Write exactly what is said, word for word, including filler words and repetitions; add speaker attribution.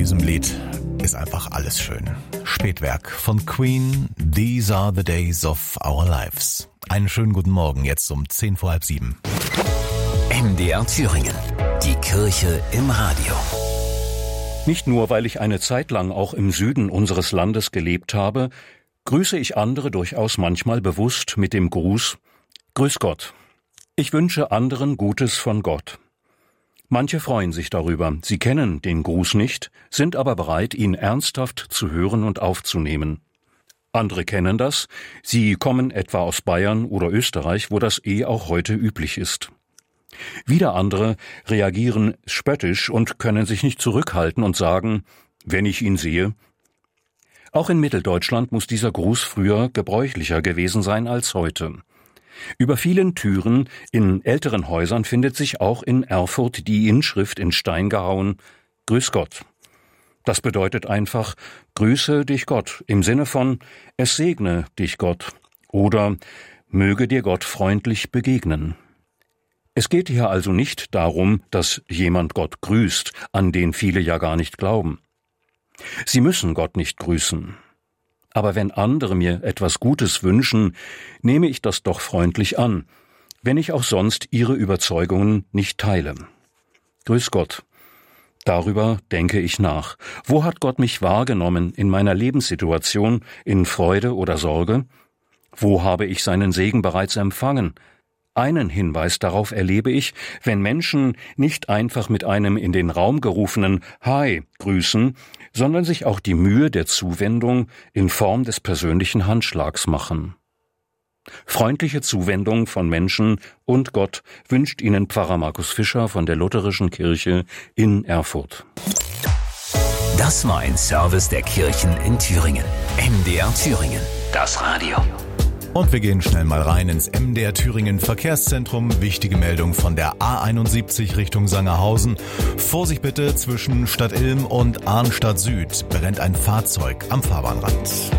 Speaker 1: diesem Lied ist einfach alles schön. Spätwerk von Queen, These Are the Days of Our Lives. Einen schönen guten Morgen, jetzt um zehn vor halb sieben.
Speaker 2: M D R Thüringen, die Kirche im Radio.
Speaker 3: Nicht nur, weil ich eine Zeit lang auch im Süden unseres Landes gelebt habe, grüße ich andere durchaus manchmal bewusst mit dem Gruß: Grüß Gott. Ich wünsche anderen Gutes von Gott. Manche freuen sich darüber, sie kennen den Gruß nicht, sind aber bereit, ihn ernsthaft zu hören und aufzunehmen. Andere kennen das, sie kommen etwa aus Bayern oder Österreich, wo das eh auch heute üblich ist. Wieder andere reagieren spöttisch und können sich nicht zurückhalten und sagen: Wenn ich ihn sehe. Auch in Mitteldeutschland muss dieser Gruß früher gebräuchlicher gewesen sein als heute. Über vielen Türen in älteren Häusern findet sich auch in Erfurt die Inschrift in Stein gehauen: Grüß Gott. Das bedeutet einfach: Grüße dich Gott, im Sinne von es segne dich Gott oder möge dir Gott freundlich begegnen. Es geht hier also nicht darum, dass jemand Gott grüßt, an den viele ja gar nicht glauben. Sie müssen Gott nicht grüßen. Aber wenn andere mir etwas Gutes wünschen, nehme ich das doch freundlich an, wenn ich auch sonst ihre Überzeugungen nicht teile. Grüß Gott. Darüber denke ich nach. Wo hat Gott mich wahrgenommen in meiner Lebenssituation, in Freude oder Sorge? Wo habe ich seinen Segen bereits empfangen? Einen Hinweis darauf erlebe ich, wenn Menschen nicht einfach mit einem in den Raum gerufenen Hi grüßen, sondern sich auch die Mühe der Zuwendung in Form des persönlichen Handschlags machen. Freundliche Zuwendung von Menschen und Gott wünscht Ihnen Pfarrer Markus Fischer von der Lutherischen Kirche in Erfurt.
Speaker 2: Das war ein Service der Kirchen in Thüringen. M D R Thüringen, das Radio.
Speaker 1: Und wir gehen schnell mal rein ins M D R Thüringen Verkehrszentrum. Wichtige Meldung von der A einundsiebzig Richtung Sangerhausen. Vorsicht bitte, zwischen Stadt Ilm und Arnstadt Süd brennt ein Fahrzeug am Fahrbahnrand.